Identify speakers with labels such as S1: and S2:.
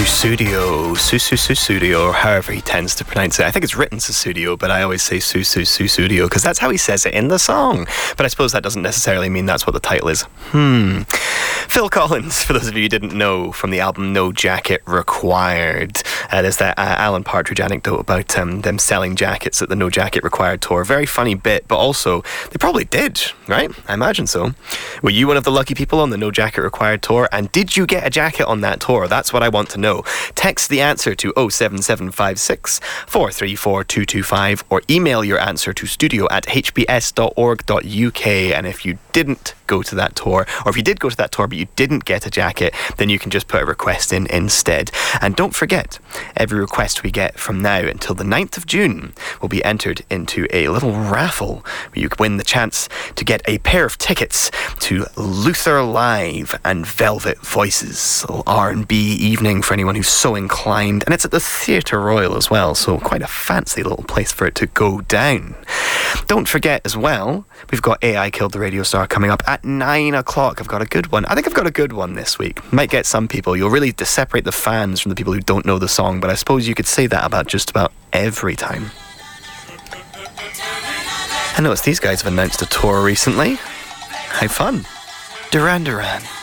S1: Sussudio, Sussudio, or however he tends to pronounce it. I think it's written Sussudio, but I always say Sussudio because that's how he says it in the song. But I suppose that doesn't necessarily mean that's what the title is. Phil Collins, for those of you who didn't know, from the album No Jacket Required. There's that Alan Partridge anecdote about them selling jackets at the No Jacket Required tour. Very funny bit, but also they probably did, right? I imagine so. Were you one of the lucky people on the No Jacket Required tour? And did you get a jacket on that tour? That's what I want to know. Text the answer to 07756 434 225 or email your answer to studio@hbs.org.uk. And if you didn't go to that tour, or if you did go to that tour but you didn't get a jacket, then you can just put a request in instead. And don't forget, every request we get from now until the 9th of June will be entered into a little raffle where you can win the chance to get a pair of tickets to Luther Live and Velvet Voices, a little R&B evening for anyone who's so inclined. And it's at the Theatre Royal as well, so quite a fancy little place for it to go down. Don't forget as well, we've got AI Killed the Radio Star coming up at 9 o'clock. I've got a good one. I think I've got a good one this week. Might get some people. You'll really separate the fans from the people who don't know the song, but I suppose you could say that about just about every time. I noticed these guys have announced a tour recently. How fun. Duran Duran.